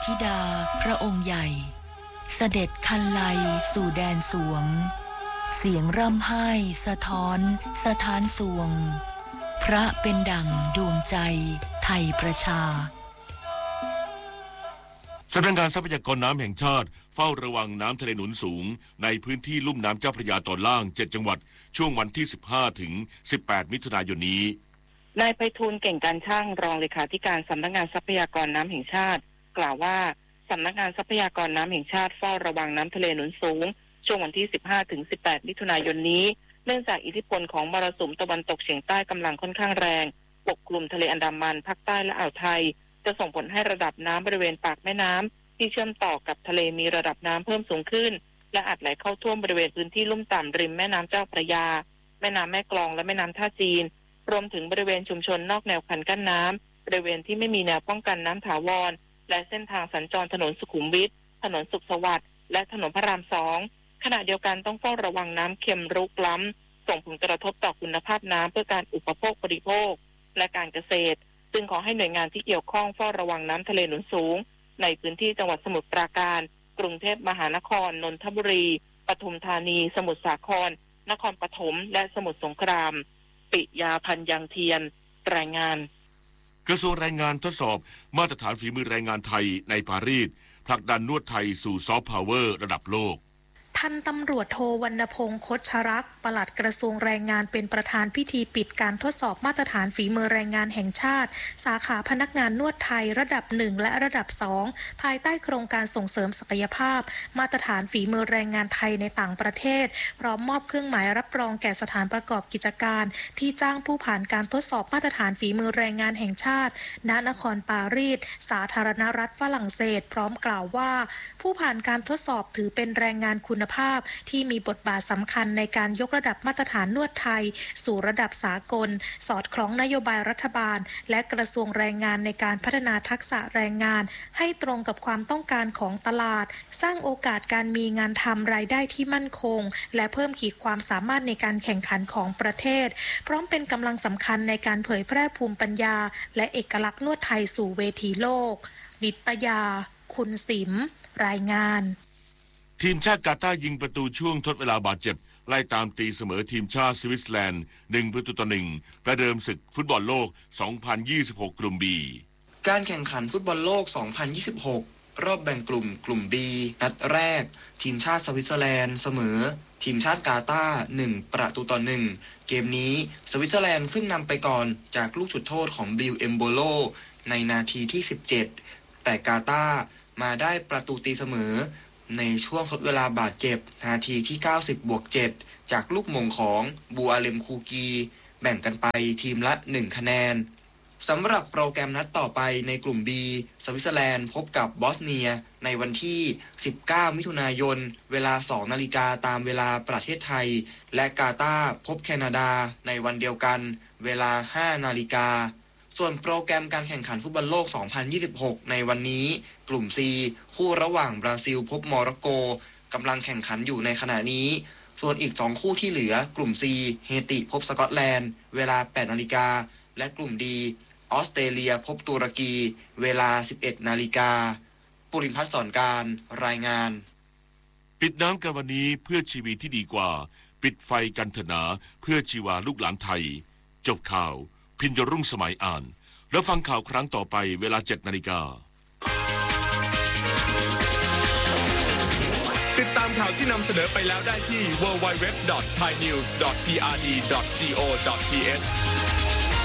ธิดาพระองค์ใหญ่เสด็จคันไลสู่แดนสวงเสียงร่ำไห้สะท้อนสถานสวงพระเป็นดั่งดวงใจไทยประชาสำนักงานทรัพยากรน้ำแห่งชาติเฝ้าระวังน้ำทะเลหนุนสูงในพื้นที่ลุ่มน้ำเจ้าพระยาตอนล่าง7จังหวัดช่วงวันที่15ถึง18มิถุนายนนี้นายไพฑูรย์เก่งการช่างรองเลขาธิการสำนักงานทรัพยากรน้ำแห่งชาติกล่าวว่าสำนักงานทรัพยากรน้ำแห่งชาติเฝ้าระวังน้ำทะเลหนุนสูงช่วงวันที่15ถึง18มิถุนายนนี้เนื่องจากอิทธิพลของมรสุมตะวันตกเฉียงใต้กำลังค่อนข้างแรงปกคลุมทะเลอันดามันภาคใต้และอ่าวไทยจะส่งผลให้ระดับน้ำบริเวณปากแม่น้ำที่เชื่อมต่อกับทะเลมีระดับน้ำเพิ่มสูงขึ้นและอาจไหลเข้าท่วมบริเวณพื้นที่ลุ่มต่ำริมแม่น้ำเจ้าพระยาแม่น้ำแม่กลองและแม่น้ำท่าจีนรวมถึงบริเวณชุมชนนอกแนวคันกั้นน้ำบริเวณที่ไม่มีแนวป้องกันน้ำถาวรและเส้นทางสัญจรถนนสุขุมวิทถนนสุขสวัสดิ์และถนนพระราม2ขณะเดียวกันต้องเฝ้าระวังน้ำเค็มรุกล้ำส่งผลกระทบต่อคุณภาพน้ำเพื่อการอุปโภคบริโภคและการเกษตรจึงขอให้หน่วยงานที่เกี่ยวข้องเฝ้าระวังน้ำทะเลหนุนสูงในพื้นที่จังหวัดสมุทรปราการกรุงเทพมหานครนนทบุรีปทุมธานีสมุทรสาครนครปฐมและสมุทรสงครามปิยาพันธ์ยังเทียนรายงานกระทรวงแรงงานทดสอบมาตรฐานฝีมือแรงงานไทยในปารีสผลักดันนวดไทยสู่ซอฟต์พาวเวอร์ระดับโลกท่านตำรวจโทวรรณพงษ์คชรักษ์ปลัดกระทรวงแรงงานเป็นประธานพิธีปิดการทดสอบมาตรฐานฝีมือแรงงานแห่งชาติสาขาพนักงานนวดไทยระดับ1และระดับ2ภายใต้โครงการส่งเสริมศักยภาพมาตรฐานฝีมือแรงงานไทยในต่างประเทศพร้อมมอบเครื่องหมายรับรองแก่สถานประกอบกิจการที่จ้างผู้ผ่านการทดสอบมาตรฐานฝีมือแรงงานแห่งชาติณนครปารีสสาธารณรัฐฝรั่งเศสพร้อมกล่าวว่าผู้ผ่านการทดสอบถือเป็นแรงงานคุณภาพที่มีบทบาทสำคัญในการยกระดับมาตรฐานนวดไทยสู่ระดับสากลสอดคล้องนโยบายรัฐบาลและกระทรวงแรงงานในการพัฒนาทักษะแรงงานให้ตรงกับความต้องการของตลาดสร้างโอกาสการมีงานทำรายได้ที่มั่นคงและเพิ่มขีดความสามารถในการแข่งขันของประเทศพร้อมเป็นกำลังสำคัญในการเผยแพร่ภูมิปัญญาและเอกลักษณ์นวดไทยสู่เวทีโลกนิตยาคุณสิมรายงานทีมชาติกาตาร์ยิงประตูช่วงทดเวลาบาดเจ็บไล่ตามตีเสมอทีมชาติสวิตเซอร์แลนด์1-1ประเดิมศึกฟุตบอลโลก2026กลุ่ม B การแข่งขันฟุตบอลโลก2026รอบแบ่งกลุ่ม B นัดแรกทีมชาติสวิตเซอร์แลนด์เสมอทีมชาติกาตาร์1-1เกมนี้สวิตเซอร์แลนด์ขึ้นนำไปก่อนจากลูกจุดโทษของบิลเอมโบโลในนาทีที่17แต่กาตาร์มาได้ประตูตีเสมอในช่วงทดเวลาบาดเจ็บนาทีที่90+7จากลูกมงของบูอาเลมคูกีแบ่งกันไปทีมละ1คะแนนสำหรับโปรแกรมนัดต่อไปในกลุ่ม B สวิตเซอร์แลนด์พบกับบอสเนียในวันที่19มิถุนายนเวลา 2 นาฬิกาตามเวลาประเทศไทยและกาตาร์พบแคนาดาในวันเดียวกันเวลา 5 นาฬิกาส่วนโปรแกรมการแข่งขันฟุตบอลโลก2026ในวันนี้กลุ่ม C คู่ระหว่างบราซิลพบโมร็อกโกกำลังแข่งขันอยู่ในขณะนี้ส่วนอีก2คู่ที่เหลือกลุ่ม C เฮติพบสกอตแลนด์เวลา 8 นาฬิกาและกลุ่ม D ออสเตรเลียพบตุรกีเวลา 11 นาฬิกาปุริพัฒน์สอนการรายงานปิดน้ำกันวันนี้เพื่อชีวิตที่ดีกว่าปิดไฟกันเถอะนาเพื่อชีวาลูกหลานไทยจบข่าวพิญญรุ่งสมัยอ่านแล้วฟังข่าวครั้งต่อไปเวลา 7 นาฬิกาติดตามข่าวที่นำเสนอไปแล้วได้ที่ www.thainews.prd.go.th